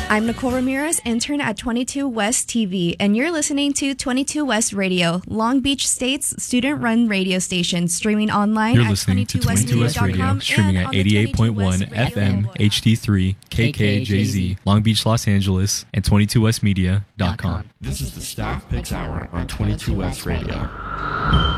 I'm Nicole Ramirez, intern at 22 West TV, and you're listening to 22 West Radio, Long Beach State's student-run radio station, streaming online You're at listening to 22 West Radio, streaming at 88.1 FM, HD3, KKJZ, Long Beach, Los Angeles, and 22westmedia.com. This is the Staff Picks Hour on 22 West Radio.